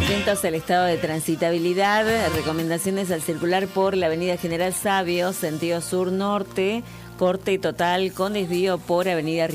Atentos al estado de transitabilidad, recomendaciones al circular por la avenida General Sabio, sentido sur-norte, corte total con desvío por avenida